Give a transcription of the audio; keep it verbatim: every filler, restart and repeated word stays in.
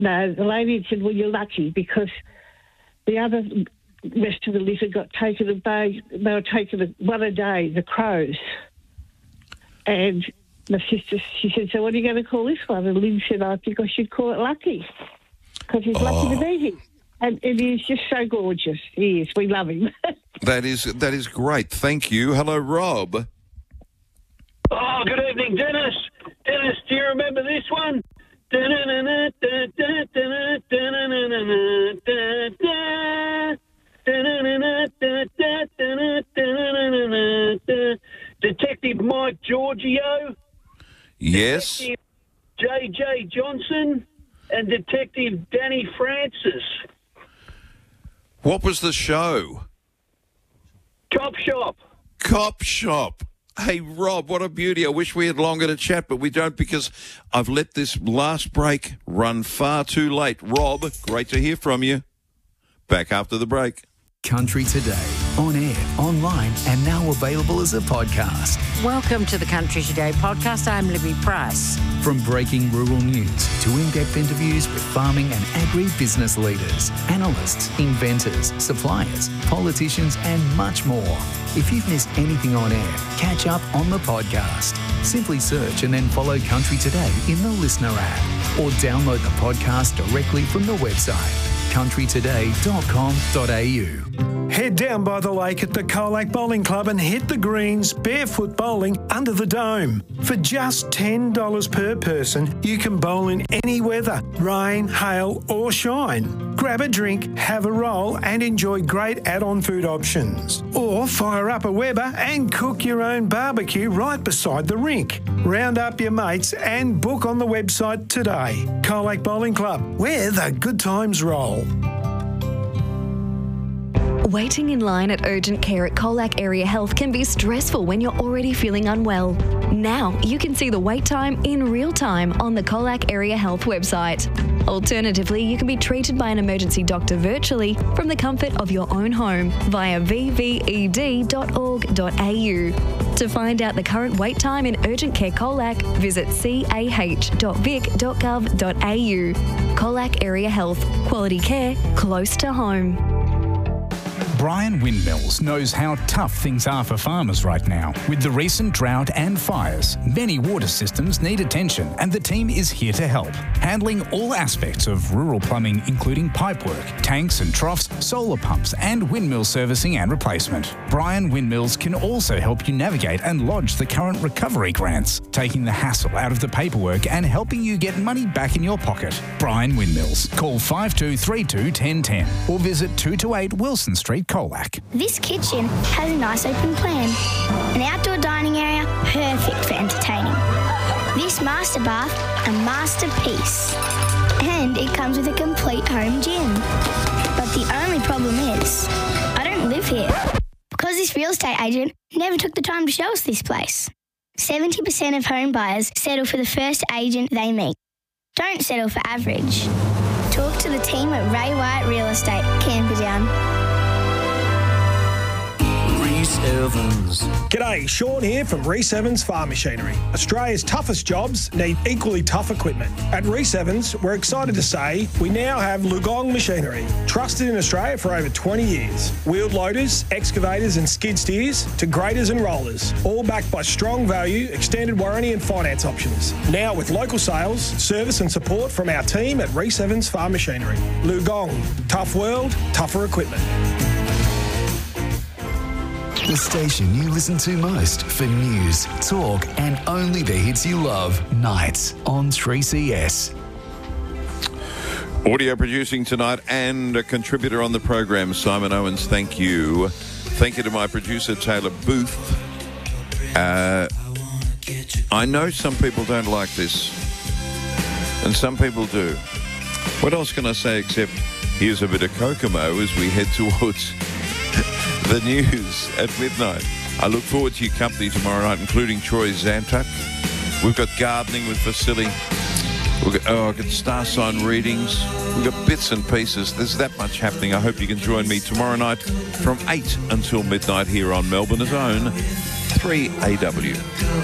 No, the lady said, well, you're lucky because the other rest of the litter got taken away. They were taken one a day, the crows. And my sister, she said, so what are you going to call this one? And Lynn said, I think I should call it Lucky because he's oh. lucky to be here. And, and he's just so gorgeous. He is. We love him. That is that is great. Thank you. Hello, Rob. Oh, good evening, Dennis. Dennis, do you remember this one? Detective Mike Giorgio. Yes. Detective J J Johnson and Detective Danny Francis. What was the show? Cop Shop. Cop Shop. Hey, Rob, what a beauty. I wish we had longer to chat, but we don't because I've let this last break run far too late. Rob, great to hear from you. Back after the break. Country Today, on air, online, and now available as a podcast. Welcome to the Country Today podcast. I'm Libby Price. From breaking rural news to in-depth interviews with farming and agri-business leaders, analysts, inventors, suppliers, politicians, and much more. If you've missed anything on air, catch up on the podcast. Simply search and then follow Country Today in the Listener app or download the podcast directly from the website country today dot com dot a u. Head down by the lake at the Colac Bowling Club and hit the greens barefoot bowling under the dome. For just ten dollars per person, you can bowl in any weather, rain, hail or shine. Grab a drink, have a roll and enjoy great add-on food options. Or fire up a Weber and cook your own barbecue right beside the rink. Round up your mates and book on the website today. Colac Bowling Club, where the good times roll. Waiting in line at urgent care at Colac Area Health can be stressful when you're already feeling unwell. Now you can see the wait time in real time on the Colac Area Health website. Alternatively, you can be treated by an emergency doctor virtually from the comfort of your own home via v v e d dot org dot a u. To find out the current wait time in urgent care Colac, visit c a h dot vic dot gov dot a u. Colac Area Health. Quality care close to home. Brian Windmills knows how tough things are for farmers right now. With the recent drought and fires, many water systems need attention, and the team is here to help. Handling all aspects of rural plumbing, including pipework, tanks and troughs, solar pumps, and windmill servicing and replacement. Brian Windmills can also help you navigate and lodge the current recovery grants, taking the hassle out of the paperwork and helping you get money back in your pocket. Brian Windmills. Call five two three two, one zero one zero or visit two twenty-eight Wilson Street, Colac. This kitchen has a nice open plan. An outdoor dining area, perfect for entertaining. This master bath, a masterpiece. And it comes with a complete home gym. But the only problem is, I don't live here. Because this real estate agent never took the time to show us this place. seventy percent of home buyers settle for the first agent they meet. Don't settle for average. Talk to the team at Ray White Real Estate, Camperdown. Reese Evans. G'day, Sean here from Reese Evans Farm Machinery. Australia's toughest jobs need equally tough equipment. At Reese Evans, we're excited to say we now have Lugong Machinery, trusted in Australia for over twenty years. Wheeled loaders, excavators and skid steers to graders and rollers, all backed by strong value, extended warranty and finance options. Now with local sales, service and support from our team at Reese Evans Farm Machinery. Lugong, tough world, tougher equipment. The station you listen to most for news, talk, and only the hits you love. Nights on three C S. Audio producing tonight and a contributor on the program, Simon Owens. Thank you. Thank you to my producer, Taylor Booth. Uh, I know some people don't like this, and some people do. What else can I say except here's a bit of Kokomo as we head towards the news at midnight. I look forward to your company tomorrow night, including Troy Zantuck. We've got gardening with Vasily. We've got, oh, I've got star sign readings. We've got bits and pieces. There's that much happening. I hope you can join me tomorrow night from eight until midnight here on Melbourne's own three A W.